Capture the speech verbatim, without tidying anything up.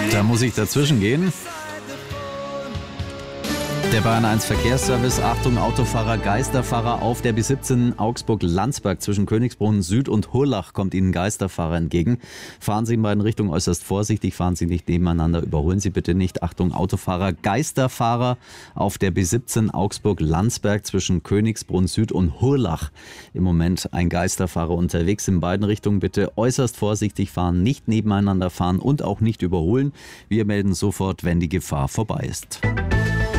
Da muss ich dazwischen gehen. Der Bayern eins Verkehrsservice, Achtung, Autofahrer, Geisterfahrer auf der B siebzehn Augsburg-Landsberg zwischen Königsbrunn Süd und Hurlach kommt Ihnen Geisterfahrer entgegen. Fahren Sie in beiden Richtungen äußerst vorsichtig, fahren Sie nicht nebeneinander, überholen Sie bitte nicht. Achtung, Autofahrer, Geisterfahrer auf der B siebzehn Augsburg-Landsberg zwischen Königsbrunn Süd und Hurlach. Im Moment ein Geisterfahrer unterwegs in beiden Richtungen, bitte äußerst vorsichtig fahren, nicht nebeneinander fahren und auch nicht überholen. Wir melden sofort, wenn die Gefahr vorbei ist.